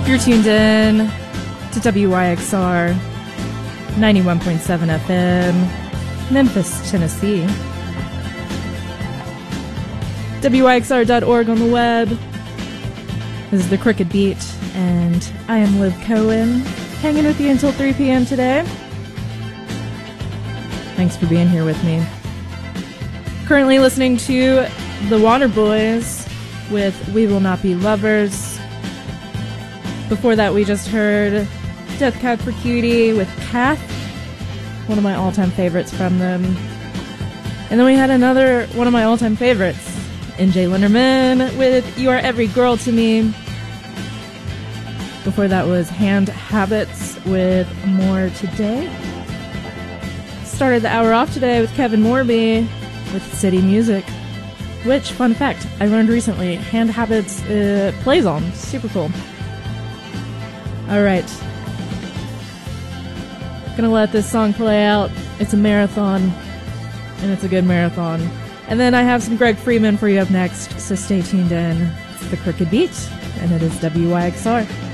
You're tuned in to WYXR 91.7 FM, Memphis, Tennessee. WYXR.org on the web. This is The Crooked Beat, and I am Liv Cohen, hanging with you until 3 p.m. today. Thanks for being here with me. Currently listening to The Waterboys with We Will Not Be Lovers. Before that, we just heard Death Cab for Cutie with Kath, one of my all-time favorites from them. And then we had another one of my all-time favorites, NJ Linderman with You Are Every Girl to Me. Before that was Hand Habits with More Today. Started the hour off today with Kevin Morby with City Music, which, fun fact, I learned recently, Hand Habits plays on. Super cool. Alright. Gonna let this song play out. It's a marathon, and it's a good marathon. And then I have some Greg Freeman for you up next, so stay tuned in. It's The Crooked Beat, and it is WYXR.